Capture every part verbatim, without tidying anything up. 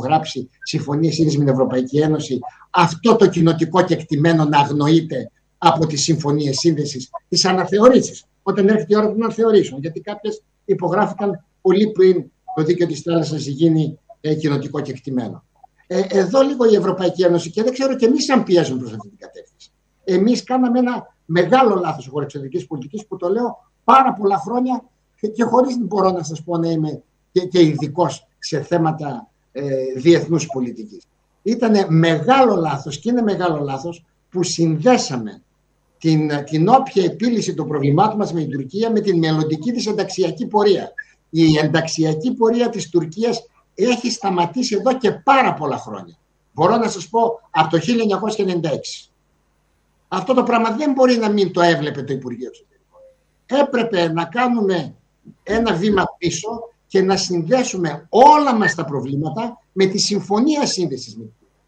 υπογράψει συμφωνίες σύνδεσης με την Ευρωπαϊκή Ένωση, αυτό το κοινοτικό κεκτημένο να αγνοείται από τις συμφωνίες σύνδεσης, τις αναθεωρήσεις, όταν έρχεται η ώρα των αναθεωρήσεων. Γιατί κάποιες υπογράφηκαν πολύ πριν το δίκαιο της θάλασσας γίνει ε, κοινοτικό κεκτημένο. Ε, εδώ λίγο η Ευρωπαϊκή Ένωση, και δεν ξέρω και εμείς αν πιέζουν προς αυτή την κατεύθυνση. Εμείς κάναμε ένα μεγάλο λάθος στο χώρο εξωτερικής πολιτικής, που το λέω πάρα πολλά χρόνια και, και χωρίς μπορώ να σας πω να είμαι και, και ειδικός σε θέματα ε, διεθνούς πολιτικής. Ήτανε μεγάλο λάθος και είναι μεγάλο λάθος που συνδέσαμε την, την όποια επίλυση των προβλημάτων μας με την Τουρκία με την μελλοντική της ενταξιακή πορεία. Η ενταξιακή πορεία της Τουρκίας έχει σταματήσει εδώ και πάρα πολλά χρόνια. Μπορώ να σας πω από το χίλια εννιακόσια ενενήντα έξι. Αυτό το πράγμα δεν μπορεί να μην το έβλεπε το Υπουργείο Εξωτερικών. Έπρεπε να κάνουμε ένα βήμα πίσω και να συνδέσουμε όλα μας τα προβλήματα με τη συμφωνία σύνδεσης με την Τουρκία,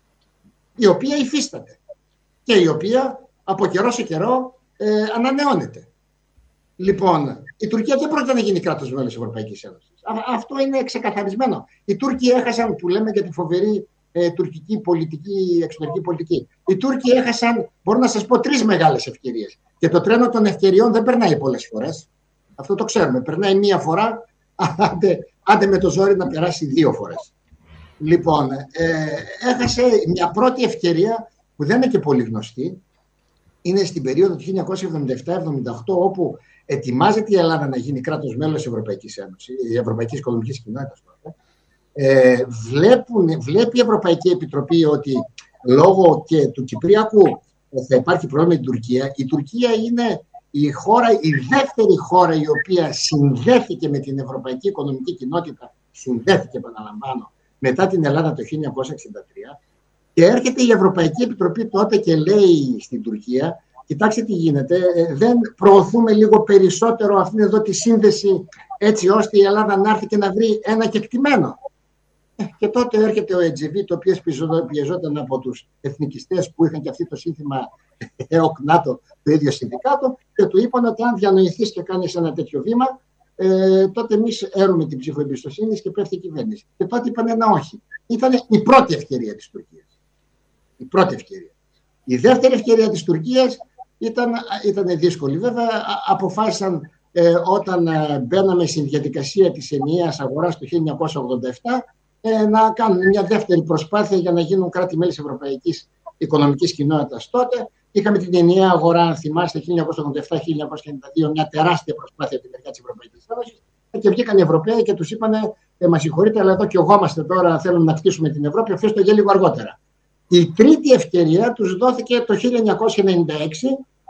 η οποία υφίσταται και η οποία από καιρό σε καιρό ε, ανανεώνεται. Λοιπόν, η Τουρκία δεν πρόκειται να γίνει κράτος μέλος της Ευρωπαϊκής Ένωσης. Αυτό είναι ξεκαθαρισμένο. Οι Τούρκοι έχασαν, που λέμε για τη φοβερή ε, τουρκική πολιτική, εξωτερική πολιτική. Οι Τούρκοι έχασαν, μπορώ να σας πω, τρεις μεγάλες ευκαιρίες. Και το τρένο των ευκαιριών δεν περνάει πολλές φορές. Αυτό το ξέρουμε. Περνάει μία φορά, άντε, άντε με το ζόρι να περάσει δύο φορές. Λοιπόν, ε, έχασε μια πρώτη ευκαιρία που δεν είναι και πολύ γνωστή. Είναι στην περίοδο του χίλια εννιακόσια εβδομήντα επτά εβδομήντα οκτώ, όπου ετοιμάζεται η Ελλάδα να γίνει κράτος μέλος της Ευρωπαϊκής Ένωσης, η Ευρωπαϊκής Οικονομικής Κοινότητας. Ε, βλέπουν, βλέπει η Ευρωπαϊκή Επιτροπή ότι λόγω και του Κυπριακού θα υπάρχει πρόβλημα με την Τουρκία. Η Τουρκία είναι η χώρα, η δεύτερη χώρα η οποία συνδέθηκε με την Ευρωπαϊκή Οικονομική Κοινότητα, συνδέθηκε, επαναλαμβάνω, μετά την Ελλάδα το χίλια εννιακόσια εξήντα τρία. Και έρχεται η Ευρωπαϊκή Επιτροπή τότε και λέει στην Τουρκία: κοιτάξτε τι γίνεται, δεν προωθούμε λίγο περισσότερο αυτήν εδώ τη σύνδεση, έτσι ώστε η Ελλάδα να έρθει και να βρει ένα κεκτημένο. Και τότε έρχεται ο Ετζεβί, το οποίο πιεζόταν από τους εθνικιστές που είχαν και αυτοί το σύνθημα ΕΟΚ ΝΑΤΟ, το ίδιο συνδικάτο, και του είπαν ότι αν διανοηθείς και κάνεις ένα τέτοιο βήμα, ε, τότε εμείς έρουμε την ψήφο εμπιστοσύνης και πέφτει η κυβέρνηση. Και τότε είπαν ένα όχι. Ήταν η πρώτη ευκαιρία της Τουρκίας. Η πρώτη ευκαιρία. Η δεύτερη ευκαιρία της Τουρκίας ήταν, ήταν δύσκολη. Βέβαια, αποφάσισαν ε, όταν ε, μπαίναμε στην διαδικασία της ενιαίας αγοράς το χίλια εννιακόσια ογδόντα επτά ε, να κάνουν μια δεύτερη προσπάθεια για να γίνουν κράτη-μέλη της Ευρωπαϊκής Οικονομικής Κοινότητας. Τότε είχαμε την ενιαία αγορά, αν θυμάστε, χίλια εννιακόσια ογδόντα επτά χίλια εννιακόσια ενενήντα δύο, μια τεράστια προσπάθεια από την μεριά της Ευρωπαϊκής Ένωσης. Και βγήκαν οι Ευρωπαίοι και τους είπαν: ε, μας συγχωρείτε, αλλά εδώ και ογόμαστε τώρα, θέλουμε να κτίσουμε την Ευρώπη, αφήστε το για λίγο αργότερα. Η τρίτη ευκαιρία τους δόθηκε το χίλια εννιακόσια ενενήντα έξι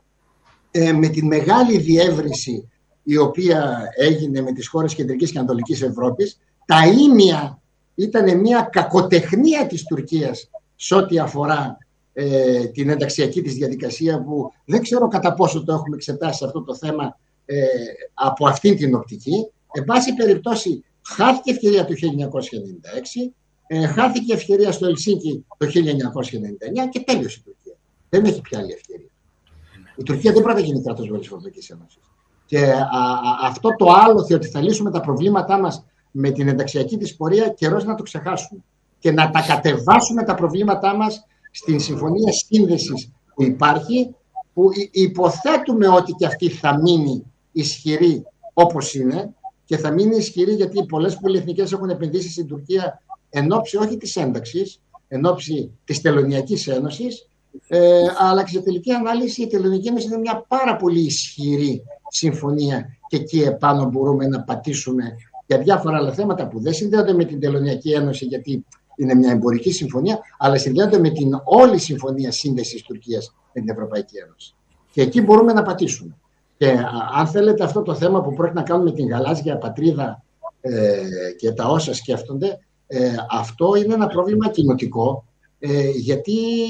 ε, με τη μεγάλη διεύρυνση η οποία έγινε με τις χώρες Κεντρικής και Ανατολικής Ευρώπης. Τα ίμια ήταν μια κακοτεχνία της Τουρκίας σε ό,τι αφορά ε, την ενταξιακή της διαδικασία, που δεν ξέρω κατά πόσο το έχουμε εξετάσει αυτό το θέμα ε, από αυτήν την οπτική. Εν πάση περιπτώσει, χάθηκε ευκαιρία του χίλια εννιακόσια ενενήντα έξι. Ε, χάθηκε ευκαιρία στο Ελσίνκι το χίλια εννιακόσια ενενήντα εννιά και τέλειωσε η Τουρκία. Δεν έχει πια άλλη ευκαιρία. Η Τουρκία δεν πρέπει να γίνει κράτος μέλος της Ευρωπαϊκής Ένωσης. Και α, α, αυτό το άλοθη ότι θα λύσουμε τα προβλήματά μας με την ενταξιακή της πορεία, καιρός να το ξεχάσουμε. Και να τα κατεβάσουμε τα προβλήματά μας στην συμφωνία σύνδεσης που υπάρχει, που υποθέτουμε ότι και αυτή θα μείνει ισχυρή όπως είναι, και θα μείνει ισχυρή γιατί πολλές πολυεθνικές έχουν επενδύσει στην Τουρκία εν ώψη όχι της ένταξης, εν ώψη της Τελωνειακής Ένωσης, ε, αλλά και σε τελική ανάλυση η Τελωνειακή Ένωση είναι μια πάρα πολύ ισχυρή συμφωνία και εκεί επάνω μπορούμε να πατήσουμε για διάφορα άλλα θέματα που δεν συνδέονται με την Τελωνειακή Ένωση, γιατί είναι μια εμπορική συμφωνία, αλλά συνδέονται με την όλη συμφωνία σύνδεσης Τουρκίας με την Ευρωπαϊκή Ένωση. Και εκεί μπορούμε να πατήσουμε. Και α, αν θέλετε, αυτό το θέμα που πρόκειται να κάνουμε με την γαλάζια πατρίδα ε, και τα όσα σκέφτονται, Ε, αυτό είναι ένα πρόβλημα κοινοτικό, ε, γιατί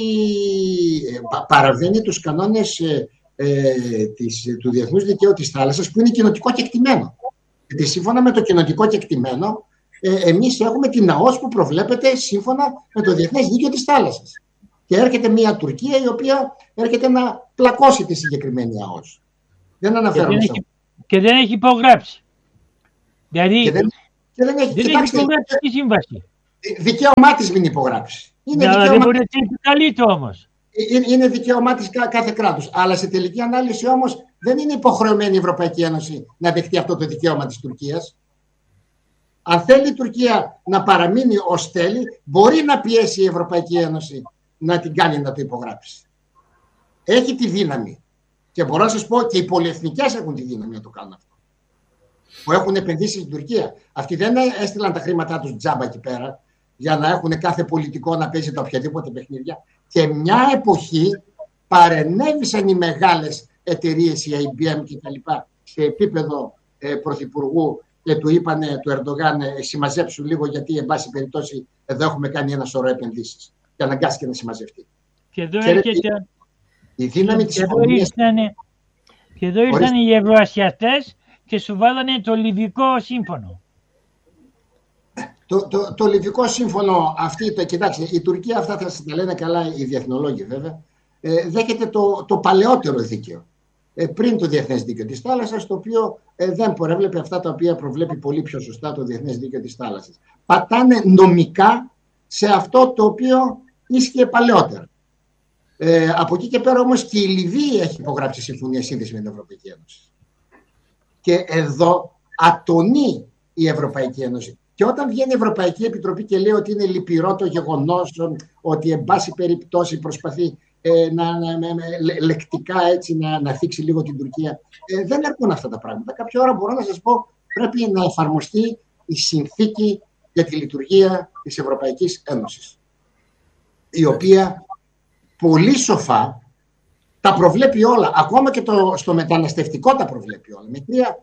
ε, πα, παραβαίνει τους κανόνες ε, ε, της, του Διεθνούς Δικαίου της Θάλασσας, που είναι κοινοτικό κεκτημένο. Γιατί σύμφωνα με το κοινοτικό κεκτημένο, ε, εμείς έχουμε την ΑΟΣ που προβλέπεται σύμφωνα με το Διεθνές Δίκαιο της Θάλασσας. Και έρχεται μια Τουρκία η οποία έρχεται να πλακώσει τη συγκεκριμένη ΑΟΣ. Δεν αναφέρομαι. Και δεν έχει, και δεν έχει υπογράψει. Δηλαδή... Και δεν, Και δεν έχει, δεν έχει υπογράψει τη σύμβαση. δικαίωμά της μην υπογράψει. Είναι ναι, δικαίωμά... αλλά δεν μπορεί να την επικαλείται όμως. Είναι, είναι δικαίωμά της κάθε κράτους. Αλλά σε τελική ανάλυση όμως δεν είναι υποχρεωμένη η Ευρωπαϊκή Ένωση να δεχτεί αυτό το δικαίωμα της Τουρκίας. Αν θέλει η Τουρκία να παραμείνει ως θέλει, μπορεί να πιέσει η Ευρωπαϊκή Ένωση να την κάνει να το υπογράψει. Έχει τη δύναμη. Και μπορώ να σας πω και οι πολυεθνικές έχουν τη δύναμη να το κάνουν αυτό. Που έχουν επενδύσει στην Τουρκία. Αυτοί δεν έστειλαν τα χρήματά τους τζάμπα εκεί πέρα για να έχουν κάθε πολιτικό να παίζει τα οποιαδήποτε παιχνίδια. Και μια εποχή παρενέβησαν οι μεγάλες εταιρείες, η άι μπι εμ και τα λοιπά, σε επίπεδο ε, πρωθυπουργού και του είπανε του Ερντογάν ε, συμμαζέψουν λίγο γιατί εν πάση περιπτώσει εδώ έχουμε κάνει ένα σωρό επενδύσεις. Και αναγκάστηκε να συμμαζευτεί. Και εδώ Ξέρετε, έρχεται... η δύναμη της οικονομίας... Και εδώ ήρθαν οι Ευρωασιατές και σου βάλανε το Λιβικό Σύμφωνο. Το, το, το Λιβικό Σύμφωνο, αυτή, το, κοιτάξτε, η Τουρκία, αυτά θα σας τα λένε καλά οι διεθνολόγοι βέβαια, ε, δέχεται το, το παλαιότερο δίκαιο. Ε, πριν το Διεθνές Δίκαιο της Θάλασσας, το οποίο ε, δεν προέβλεπε αυτά τα οποία προβλέπει πολύ πιο σωστά το Διεθνές Δίκαιο της Θάλασσας. Πατάνε νομικά σε αυτό το οποίο ίσχυε παλαιότερα. Ε, από εκεί και πέρα όμως και η Λιβύη έχει υπογράψει συμφωνία σύνδεση με την Ευρωπαϊκή Ένωση. Και εδώ ατονεί η Ευρωπαϊκή Ένωση. Και όταν βγαίνει η Ευρωπαϊκή Επιτροπή και λέει ότι είναι λυπηρό το γεγονός, ότι εν πάση περιπτώσει προσπαθεί ε, να, να, να, λεκτικά έτσι, να, να θίξει λίγο την Τουρκία, ε, δεν έρχονται αυτά τα πράγματα. Κάποια ώρα μπορώ να σας πω πρέπει να εφαρμοστεί η συνθήκη για τη λειτουργία της Ευρωπαϊκής Ένωσης, η οποία πολύ σοφά τα προβλέπει όλα. Ακόμα και το, στο μεταναστευτικό τα προβλέπει όλα. Με τρία,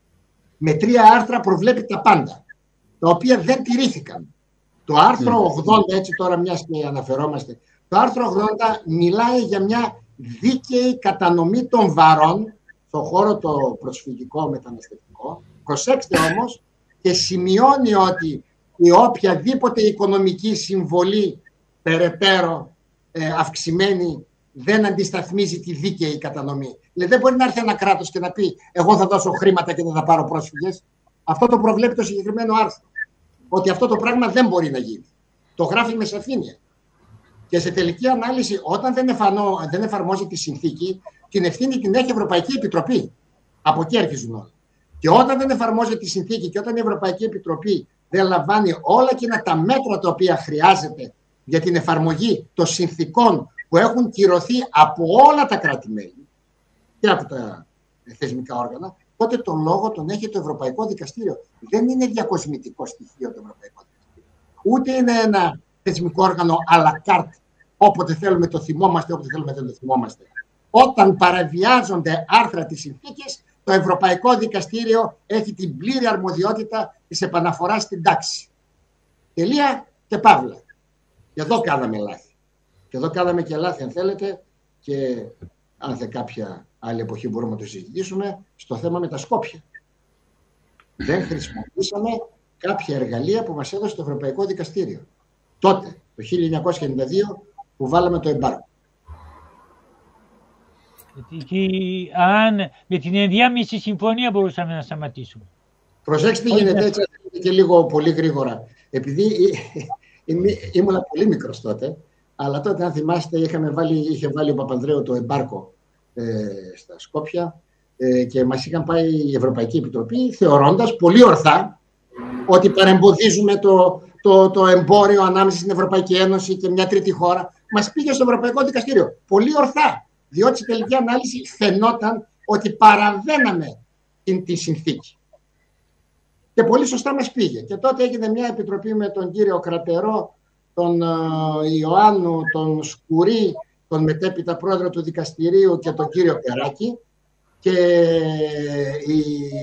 με τρία άρθρα προβλέπει τα πάντα, τα οποία δεν τηρήθηκαν. Το άρθρο ογδόντα, έτσι τώρα μιας και αναφερόμαστε, το άρθρο ογδόντα μιλάει για μια δίκαιη κατανομή των βαρών στον χώρο το προσφυγικό μεταναστευτικό. Προσέξτε όμως και σημειώνει ότι η οποιαδήποτε οικονομική συμβολή περαιτέρω ε, αυξημένη δεν αντισταθμίζει τη δίκαιη κατανομή. Δηλαδή δεν μπορεί να έρθει ένα κράτος και να πει εγώ θα δώσω χρήματα και δεν θα πάρω πρόσφυγες. Αυτό το προβλέπει το συγκεκριμένο άρθρο. Ότι αυτό το πράγμα δεν μπορεί να γίνει. Το γράφει με σαφήνεια. Και σε τελική ανάλυση, όταν δεν, εφανώ, δεν εφαρμόζει τη συνθήκη, την ευθύνη την έχει η Ευρωπαϊκή Επιτροπή. Από εκεί αρχίζουν όλα. Και όταν δεν εφαρμόζει τη συνθήκη και όταν η Ευρωπαϊκή Επιτροπή δεν λαμβάνει όλα εκείνα τα μέτρα τα οποία χρειάζεται για την εφαρμογή των συνθήκων που έχουν κυρωθεί από όλα τα κράτη-μέλη και από τα θεσμικά όργανα, τότε τον λόγο τον έχει το Ευρωπαϊκό Δικαστήριο. Δεν είναι διακοσμητικό στοιχείο το Ευρωπαϊκό Δικαστήριο. Ούτε είναι ένα θεσμικό όργανο à la carte, όποτε θέλουμε το θυμόμαστε, όποτε θέλουμε δεν το θυμόμαστε. Όταν παραβιάζονται άρθρα της συνθήκης, το Ευρωπαϊκό Δικαστήριο έχει την πλήρη αρμοδιότητα της επαναφοράς στην τάξη. Τελεία και παύλα. Και εδώ κάναμε λάθη. Και εδώ κάναμε και λάθη, αν θέλετε, και αν θε κάποια άλλη εποχή μπορούμε να το συζητήσουμε, στο θέμα με τα Σκόπια. Δεν χρησιμοποιήσαμε κάποια εργαλεία που μας έδωσε το Ευρωπαϊκό Δικαστήριο. Τότε, το χίλια εννιακόσια ενενήντα δύο, που βάλαμε το εμπάργκο. Και αν με την ενδιάμεση συμφωνία μπορούσαμε να σταματήσουμε. Προσέξτε τι γίνεται έτσι και λίγο πολύ γρήγορα. Επειδή ήμουν πολύ μικρός τότε, αλλά τότε αν θυμάστε είχαμε βάλει, είχε βάλει ο Παπανδρέου το εμπάρκο ε, στα Σκόπια ε, και μας είχαν πάει η Ευρωπαϊκή Επιτροπή θεωρώντας πολύ ορθά ότι παρεμποδίζουμε το, το, το εμπόριο ανάμεσα στην Ευρωπαϊκή Ένωση και μια τρίτη χώρα. Μας πήγε στο Ευρωπαϊκό Δικαστήριο. Πολύ ορθά. Διότι στην τελική ανάλυση φαινόταν ότι παραβαίναμε την, τη συνθήκη. Και πολύ σωστά μας πήγε. Και τότε έγινε μια επιτροπή με τον κύριο Κρατερό, τον uh, Ιωάννου, τον Σκουρί, τον μετέπειτα πρόεδρο του δικαστηρίου και τον κύριο Περάκη. Και η,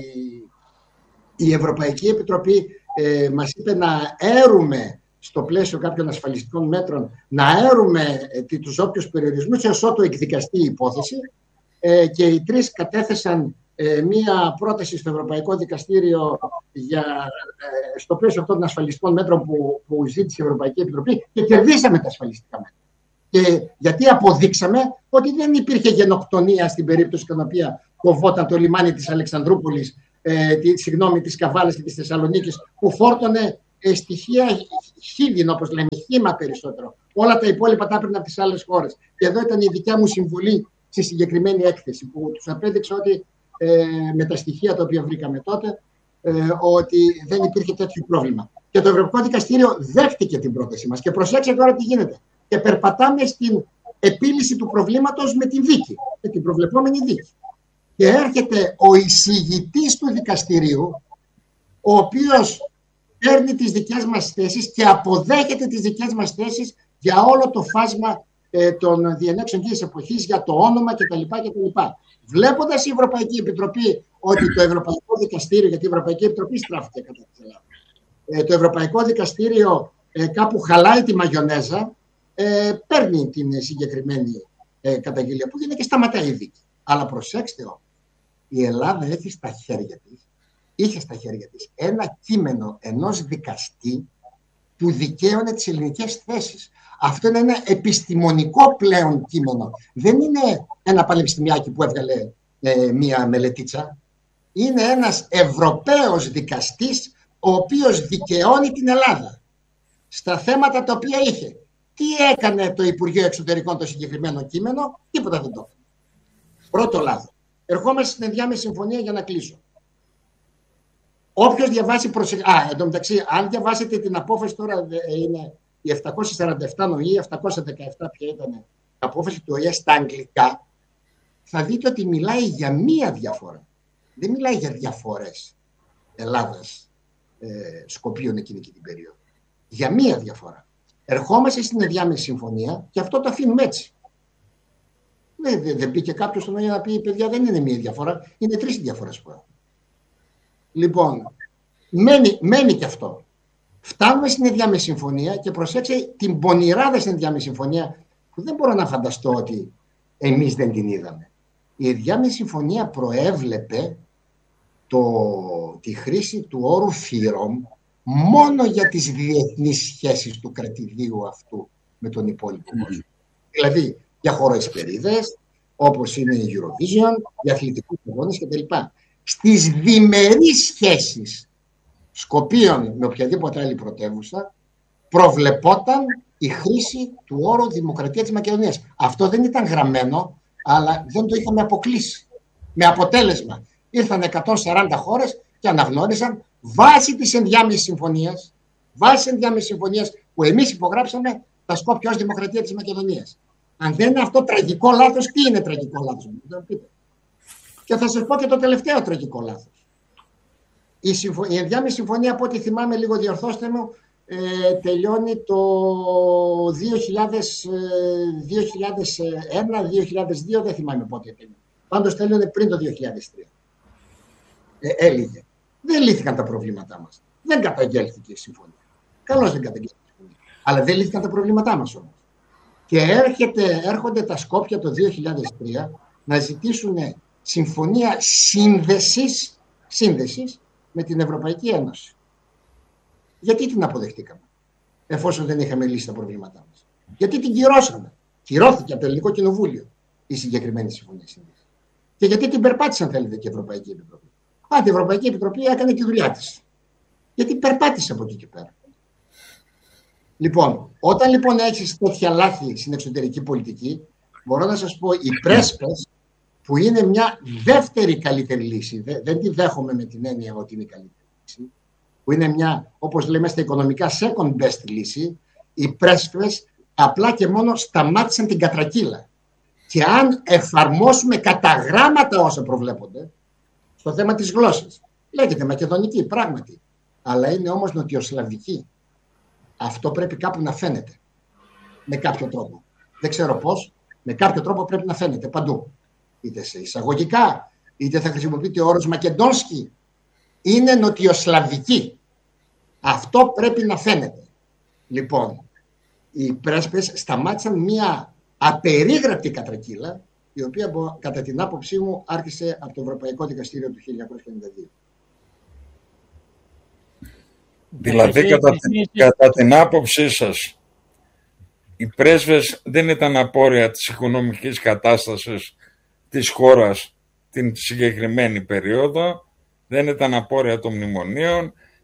η Ευρωπαϊκή Επιτροπή ε, μας είπε να έρουμε στο πλαίσιο κάποιων ασφαλιστικών μέτρων, να έρουμε ε, τους όποιους περιορισμούς έως ότου εκδικαστεί η υπόθεση ε, και οι τρεις κατέθεσαν ε, μία πρόταση στο Ευρωπαϊκό Δικαστήριο για, ε, στο πλαίσιο αυτών των ασφαλιστικών μέτρων που, που ζήτησε η Ευρωπαϊκή Επιτροπή και κερδίσαμε τα ασφαλιστικά μέτρα. Και γιατί αποδείξαμε ότι δεν υπήρχε γενοκτονία στην περίπτωση στην οποία κοβόταν το λιμάνι της Αλεξανδρούπολης, ε, τη, συγγνώμη, της Καβάλας και της Θεσσαλονίκης, που φόρτωνε ε, στοιχεία χίλιν, όπως λέμε, χήμα περισσότερο. Όλα τα υπόλοιπα τα έπαιρναν από τις άλλες χώρες. Και εδώ ήταν η δικιά μου συμβολή στη συγκεκριμένη έκθεση, που τους απέδειξα ότι ε, με τα στοιχεία τα οποία βρήκαμε τότε, ε, ότι δεν υπήρχε τέτοιο πρόβλημα. Και το Ευρωπαϊκό Δικαστήριο δέχτηκε την πρόταση μας. Και προσέξτε τώρα τι γίνεται. Και περπατάμε στην επίλυση του προβλήματος με την δίκη, με την προβλεπόμενη δίκη. Και έρχεται ο εισηγητής του δικαστηρίου, ο οποίος παίρνει τις δικές μας θέσεις και αποδέχεται τις δικές μας θέσεις για όλο το φάσμα ε, των διενέξεων της εποχής, για το όνομα κτλ. κτλ. Βλέποντας η Ευρωπαϊκή Επιτροπή ότι το Ευρωπαϊκό Δικαστήριο, γιατί η Ευρωπαϊκή Επιτροπή στράφηκε κατά της Ελλάδας, ε, το Ευρωπαϊκό Δικαστήριο ε, κάπου χαλάει τη μαγιονέζα, ε, παίρνει την συγκεκριμένη ε, καταγγελία που γίνεται και σταματάει η δίκη. Αλλά προσέξτε όμως, η Ελλάδα έχει στα χέρια της, είχε στα χέρια της ένα κείμενο ενός δικαστή που δικαίωνε τις ελληνικές θέσεις. Αυτό είναι ένα επιστημονικό πλέον κείμενο. Δεν είναι ένα πανεπιστημιάκι που έβγαλε ε, μία μελετίτσα. Είναι ένας Ευρωπαίος δικαστής, ο οποίος δικαιώνει την Ελλάδα στα θέματα τα οποία είχε. Τι έκανε το Υπουργείο Εξωτερικών το συγκεκριμένο κείμενο? Τίποτα δεν το έκανε. Πρώτο λάθος. Ερχόμαστε στην ενδιάμεση συμφωνία για να κλείσω. Όποιος διαβάσει προσεκτικά. Α, εν τω μεταξύ, αν διαβάσετε την απόφαση τώρα, είναι η επτακόσια σαράντα επτά νοή, επτακόσια δεκαεπτά ποια ήταν η απόφαση του ΟΗΕ στα αγγλικά, θα δείτε ότι μιλάει για μία διαφορά. Δεν μιλάει για διαφορές Ελλάδας, ε, Σκοπίων εκείνη και την περίοδο. Για μία διαφορά. Ερχόμαστε στην ενδιάμεση συμφωνία και αυτό το αφήνουμε έτσι. Δεν, δεν, δεν πήγε κάποιο στον ΟΗΕ να πει: παιδιά, δεν είναι μία διαφορά, είναι τρεις διαφορές που έχουν. Λοιπόν, μένει, μένει και αυτό. Φτάνουμε στην ενδιάμεση συμφωνία και προσέξτε την πονηράδα στην ενδιάμεση συμφωνία, που δεν μπορώ να φανταστώ ότι εμείς δεν την είδαμε. Η ενδιάμεση συμφωνία προέβλεπε το, τη χρήση του όρου φύρομ μόνο για τις διεθνείς σχέσεις του κρατηδίου αυτού με τον υπόλοιπο κόσμο. Mm-hmm. Δηλαδή για χωροεσπερίδες, όπως είναι η Eurovision, για αθλητικούς αγώνες κτλ. Στις διμερείς σχέσεις Σκοπίων με οποιαδήποτε άλλη πρωτεύουσα προβλεπόταν η χρήση του όρου Δημοκρατία της Μακεδονίας. Αυτό δεν ήταν γραμμένο, αλλά δεν το είχαμε αποκλείσει. Με αποτέλεσμα, ήρθαν εκατόν σαράντα χώρες και αναγνώρισαν βάσει της ενδιάμεσης συμφωνίας, βάσει της ενδιάμεσης συμφωνίας που εμείς υπογράψαμε, τα Σκόπια ως Δημοκρατία της Μακεδονίας. Αν δεν είναι αυτό τραγικό λάθος, τι είναι τραγικό λάθος? Και θα σας πω και το τελευταίο τραγικό λάθος. Η, συμφω... η ενδιάμεση συμφωνία, από ό,τι θυμάμαι, λίγο διορθώστε μου, ε, τελειώνει το δύο χιλιάδες ένα δύο χιλιάδες δύο, δεν θυμάμαι πότε τελειώνει. Πάντως τελειώνει πριν το δύο χιλιάδες τρία. Ε, έλυγε. Δεν λύθηκαν τα προβλήματά μας. Δεν καταγγέλθηκε η συμφωνία. Καλώς δεν καταγγέλθηκε η συμφωνία. Αλλά δεν λύθηκαν τα προβλήματά μας όμως. Και έρχεται, έρχονται τα Σκόπια το δύο χιλιάδες τρία να ζητήσουν συμφωνία σύνδεσης, σύνδεσης με την Ευρωπαϊκή Ένωση. Γιατί την αποδεχτήκαμε, εφόσον δεν είχαμε λύσει τα προβλήματά μας? Γιατί την κυρώσαμε? Κυρώθηκε από το Ελληνικό Κοινοβούλιο η συγκεκριμένη συμφωνία σύνδεσης. Και γιατί την περπάτησαν, θέλετε, και η Ευρωπαϊκή Επιτροπή? Πάτε, η Ευρωπαϊκή Επιτροπή έκανε τη δουλειά της. Γιατί περπάτησε από εκεί και πέρα. Λοιπόν, όταν λοιπόν έχεις τέτοια λάθη στην εξωτερική πολιτική, μπορώ να σας πω, οι πρέσπες, που είναι μια δεύτερη καλύτερη λύση, δεν, δεν τη δέχομαι με την έννοια ότι είναι η καλύτερη λύση, που είναι μια, όπως λέμε στα οικονομικά, second best λύση, οι πρέσπες απλά και μόνο σταμάτησαν την κατρακύλα. Και αν εφαρμόσουμε κατά γράμματα όσα προβλέπονται, στο θέμα της γλώσσας, λέγεται μακεδονική πράγματι, αλλά είναι όμως νοτιοσλαβική. Αυτό πρέπει κάπου να φαίνεται, με κάποιο τρόπο. Δεν ξέρω πώς, με κάποιο τρόπο πρέπει να φαίνεται παντού. Είτε σε εισαγωγικά, είτε θα χρησιμοποιείται ο όρος Μακεντόνσκι. Είναι νοτιοσλαβική. Αυτό πρέπει να φαίνεται. Λοιπόν, οι πρέσπες σταμάτησαν μια απερίγραπτη κατρακύλα, η οποία κατά την άποψή μου άρχισε από το Ευρωπαϊκό Δικαστήριο του χίλια εννιακόσια ενενήντα δύο. Δηλαδή, κατά, κατά την άποψή σας, οι πρέσβες δεν ήταν απόρρια της οικονομικής κατάστασης της χώρας την συγκεκριμένη περίοδο, δεν ήταν απόρρια των μνημονίων,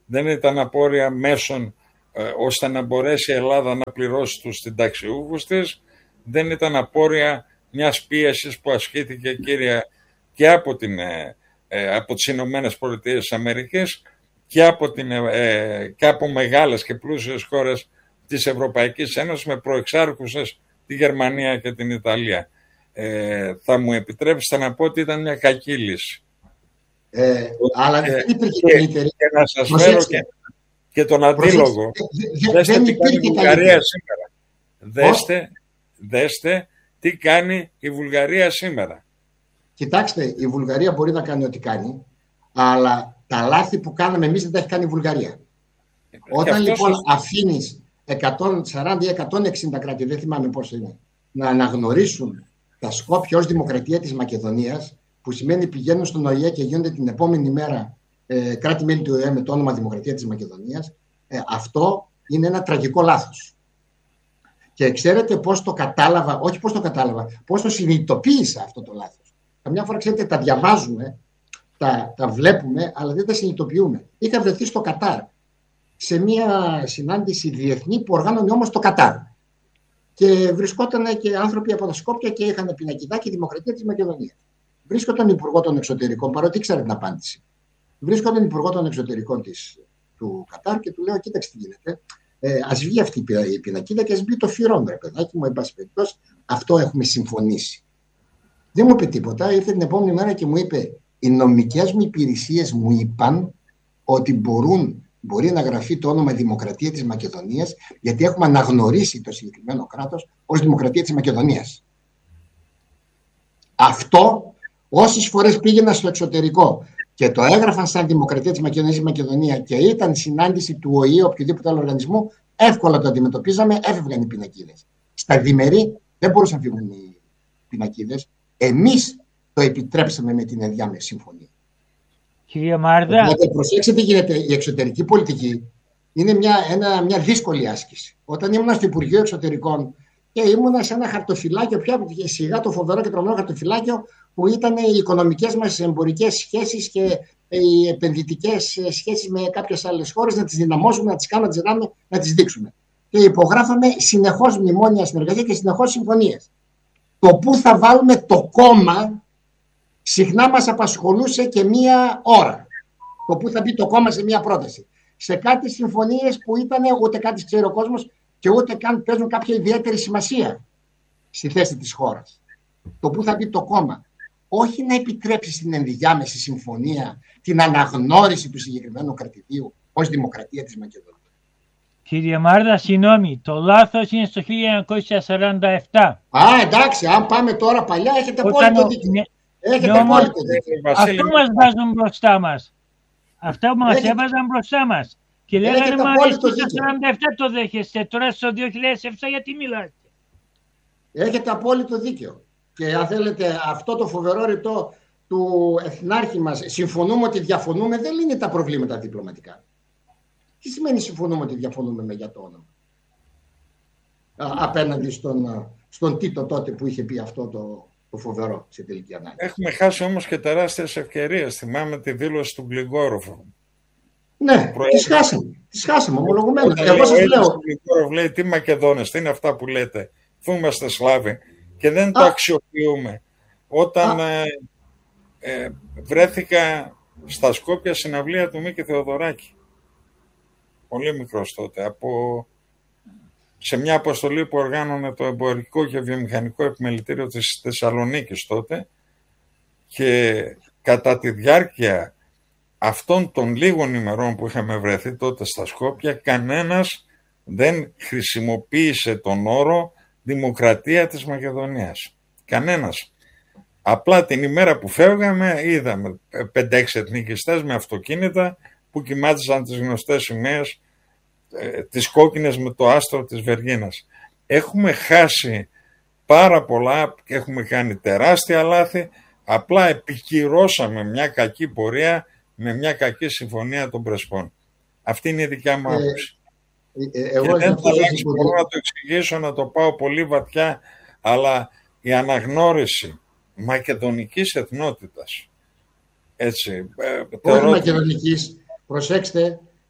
δεν ήταν απόρρια μέσων ε, ώστε να μπορέσει η Ελλάδα να πληρώσει τους συνταξιούχους της, δεν ήταν απόρρια μιας πίεσης που ασκήθηκε, κύρια, και από, την, ε, ε, από τις Ηνωμένες Πολιτείες της Αμερικής και από, την, ε, και από μεγάλες και πλούσιες χώρες της Ευρωπαϊκής Ένωσης, με προεξάρχουσες τη Γερμανία και την Ιταλία. Ε, θα μου επιτρέψετε να πω ότι ήταν μια κακή λύση. Ε, αλλά δεν υπήρχε καλύτερη. Και να σας φέρω και, και τον αντίλογο. Δέστε τι κάνει η Βουλγαρία σήμερα. Δέστε, δέστε τι κάνει η Βουλγαρία σήμερα. Κοιτάξτε, η Βουλγαρία μπορεί να κάνει ό,τι κάνει, αλλά τα λάθη που κάναμε εμείς δεν τα έχει κάνει η Βουλγαρία. Ε, Όταν λοιπόν σας... αφήνεις εκατόν σαράντα ή εκατόν εξήντα κράτη, δεν θυμάμαι πόσο είναι, να αναγνωρίσουν τα Σκόπια ως δημοκρατία της Μακεδονίας, που σημαίνει πηγαίνουν στον Ο Η Ε και γίνονται την επόμενη μέρα ε, κράτη-μέλη του Ο Η Ε με το όνομα Δημοκρατία της Μακεδονίας, ε, αυτό είναι ένα τραγικό λάθος. Και ξέρετε πώς το κατάλαβα, όχι πώς το κατάλαβα, πώς το συνειδητοποίησα αυτό το λάθος. Καμιά φορά, ξέρετε, τα διαβάζουμε, τα, τα βλέπουμε, αλλά δεν τα συνειδητοποιούμε. Είχα βρεθεί στο Κατάρ, σε μια συνάντηση διεθνή που οργάνωνε όμως το Κατάρ. Και βρισκόταν και άνθρωποι από τα Σκόπια και είχαν πινακιδάκι Δημοκρατία της Μακεδονίας. Βρίσκονταν υπουργό των εξωτερικών, παρότι ήξερε την απάντηση. Βρίσκονταν υπουργό των εξωτερικών της, του Κατάρ και του λέω: κοίταξε τι γίνεται. Ε, ας βγει αυτή η πινακίδα και ας μπει το φυρόν, ρε παιδάκι μου, εν πάση περιπτώσει. Αυτό έχουμε συμφωνήσει. Δεν μου είπε τίποτα. Ήρθε την επόμενη μέρα και μου είπε: οι νομικές μου υπηρεσίες μου είπαν ότι μπορούν, μπορεί να γραφεί το όνομα Δημοκρατία της Μακεδονίας, γιατί έχουμε αναγνωρίσει το συγκεκριμένο κράτος ως Δημοκρατία της Μακεδονίας. Αυτό, όσες φορές πήγαινα στο εξωτερικό και το έγραφαν σαν Δημοκρατία της Μακεδονίας η Μακεδονία και ήταν συνάντηση του Ο Η Ε, οποιοδήποτε άλλο οργανισμού, εύκολα το αντιμετωπίζαμε, έφευγαν οι πινακίδες. Στα διμερεί δεν μπορούσαν να φύγουν οι πινακίδες. Εμείς το επιτρέψαμε με την ενδιάμεση συμφωνία. Κυρία Μάρδα. Οπότε προσέξτε τι γίνεται. Η εξωτερική πολιτική είναι μια, ένα, μια δύσκολη άσκηση. Όταν ήμουν στο Υπουργείο Εξωτερικών και ήμουν σε ένα χαρτοφυλάκιο, πια σιγά το φοβερό και τρομερό χαρτοφυλάκιο, που ήταν οι οικονομικές μας εμπορικές σχέσεις και οι επενδυτικές σχέσεις με κάποιες άλλες χώρες, να τις δυναμώσουμε, να τις κάνουμε, να τις δάμε, να τις δείξουμε. Και υπογράφαμε συνεχώς μνημόνια συνεργασία και συνεχώς συμφωνίες. Το πού θα βάλουμε το κόμμα συχνά μας απασχολούσε και μία ώρα. Το πού θα μπει το κόμμα σε μία πρόταση. Σε κάτι συμφωνίες που ήταν ούτε κάτι ξέρει ο κόσμος και ούτε καν παίζουν κάποια ιδιαίτερη σημασία στη θέση της χώρας. Το πού θα μπει το κόμμα. Όχι να επιτρέψει στην ενδιάμεση συμφωνία την αναγνώριση του συγκεκριμένου κρατηδίου ως Δημοκρατία της Μακεδονίας. Κύριε Μάρδα, συγγνώμη, το λάθος είναι στο χίλια εννιακόσια σαράντα επτά. Α, εντάξει, αν πάμε τώρα παλιά, έχετε απόλυτο δίκιο. Ναι, έχετε απόλυτο δίκιο. Αυτό μας βάζουν μπροστά μας. Αυτά μας έχετε... έβαζαν μπροστά μας. Και λέγανε, μα στο σαράντα επτά το δέχεστε, τώρα στο δύο χιλιάδες επτά γιατί μιλάτε. Έχετε απόλυτο δίκιο. Και αν θέλετε, αυτό το φοβερό ρητό του εθνάρχη μας, συμφωνούμε ότι διαφωνούμε, δεν λύνει τα προβλήματα διπλωματικά. Τι σημαίνει συμφωνούμε ότι διαφωνούμε με για το όνομα. Α, απέναντι στον, στον Τίτο τότε που είχε πει αυτό το, το φοβερό σε τελική ανάγκη. Έχουμε χάσει όμως και τεράστιες ευκαιρίες. Θυμάμαι τη δήλωση του Γκλιγκόροφου. Ναι, τις χάσαμε. Τις χάσαμε, ομολογουμένως. Και εγώ σας λέω. Ο Γκλιγκόροφ λέει, τι Μακεδόνες, τι είναι αυτά που λέτε. Αφού είμαστε Σλάβοι. Και δεν Α. το αξιοποιούμε. Όταν ε, ε, βρέθηκα στα Σκόπια συναυλία του Μίκη Θεοδωράκη. Πολύ μικρός τότε, από, σε μια αποστολή που οργάνωνε το Εμπορικό και Βιομηχανικό Επιμελητήριο της Θεσσαλονίκης τότε, και κατά τη διάρκεια αυτών των λίγων ημερών που είχαμε βρεθεί τότε στα Σκόπια, κανένας δεν χρησιμοποίησε τον όρο Δημοκρατία της Μακεδονίας. Κανένας. Απλά την ημέρα που φεύγαμε είδαμε πέντε έξι εθνικιστές με αυτοκίνητα που κοιμάτιζαν τις γνωστές σημαίες, ε, τις κόκκινες με το άστρο της Βεργίνας. Έχουμε χάσει πάρα πολλά και έχουμε κάνει τεράστια λάθη, απλά επικυρώσαμε μια κακή πορεία με μια κακή συμφωνία των Πρεσπών. Αυτή είναι η δικιά μου άποψη. Ε, ε, εγώ και δεν θα αλλάξει, μπορώ να το εξηγήσω, να το πάω πολύ βαθιά, αλλά η αναγνώριση μακεδονικής εθνότητας, έτσι, όχι μακεδονικής, προσέξτε,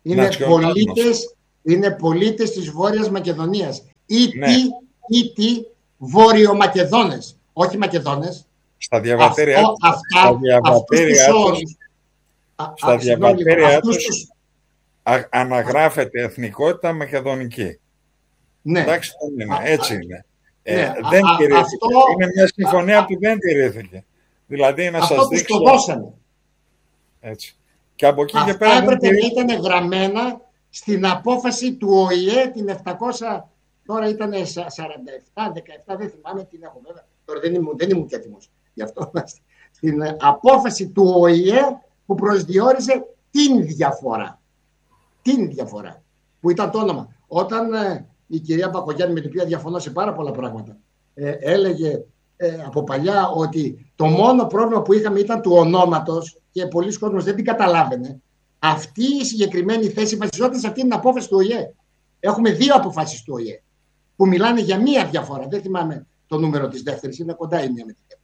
Είναι πολίτες, είναι πολίτες της Βόρειας Μακεδονίας. Ή ναι. τι, ή τι Βόρειο-Μακεδόνες, όχι Μακεδόνες. Στα διαβατήριά τους, στα διαβατήριά τους, στα διαβατήριά τους τους... αναγράφεται εθνικότητα μακεδονική. Ναι. Εντάξει, είναι, α, έτσι α, είναι. Ναι. Ε, δεν α, τηρήθηκε. Αυτό... Είναι μια συμφωνία α, που δεν τηρήθηκε. Δηλαδή να αυτό σας τους δείξω... το δώσανε. Έτσι. Και από εκεί Αυτά και πέρα έπρεπε δεν... να ήταν γραμμένα στην απόφαση του Ο Η Ε την επτακόσια, τώρα ήταν σαράντα επτά, δεκαεπτά, δεν θυμάμαι την έχω βέβαια. Τώρα δεν ήμουν, δεν ήμουν και έτοιμος. Γι' αυτό στην απόφαση του Ο Η Ε που προσδιορίζε την διαφορά. Την διαφορά. Που ήταν το όνομα. Όταν ε, η κυρία Μπακογιάννη, με την οποία διαφωνώ σε πάρα πολλά πράγματα, ε, έλεγε ε, από παλιά ότι το μόνο πρόβλημα που είχαμε ήταν του ονόματος και πολλοί κόσμος δεν την καταλάβαινε. Αυτή η συγκεκριμένη θέση βασιζόταν σε αυτή την απόφαση του Ο Η Ε. Έχουμε δύο αποφάσεις του Ο Η Ε που μιλάνε για μία διαφορά. Δεν θυμάμαι το νούμερο της δεύτερης, είναι κοντά η μία με την δεύτερη.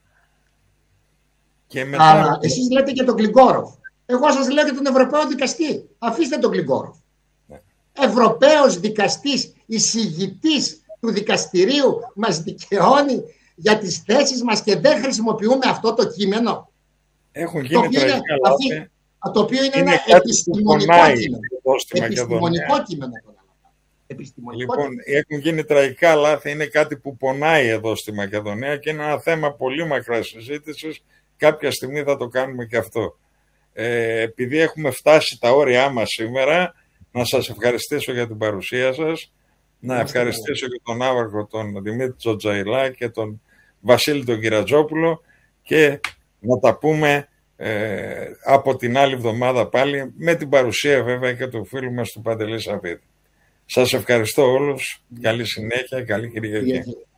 Και μετά... Αλλά εσείς λέτε και τον Γκλιγκόροφ. Εγώ σας λέω και τον Ευρωπαίο δικαστή. Αφήστε τον Γκλιγκόροφ. Ναι. Ευρωπαίος δικαστής, εισηγητής του δικαστηρίου, μας δικαιώνει για τις θέσεις μας και δεν χρησιμοποιούμε αυτό το κείμενο. Έχουν γίνει τραγικά λάθη. Το οποίο είναι, είναι ένα επιστημονικό κείμενο. Επιστημονικό κείμενο. Επιστημονικό λοιπόν, κείμενο. Έχουν γίνει τραγικά λάθη. Είναι κάτι που πονάει εδώ στη Μακεδονία και είναι ένα θέμα πολύ μακρά συζήτηση. Κάποια στιγμή θα το κάνουμε και αυτό. Ε, επειδή έχουμε φτάσει τα όρια μας σήμερα, να σας ευχαριστήσω για την παρουσία σας. Να ευχαριστήσω και τον Άβαρχο, τον Δημήτρη Τζοτζαϊλά και τον Βασίλη τον Κυρατζόπουλο και να τα πούμε ε, από την άλλη εβδομάδα πάλι, με την παρουσία βέβαια και του φίλου μας του Παντελή Σαββίδη. Σας ευχαριστώ όλους. Καλή συνέχεια, καλή Κυριακή.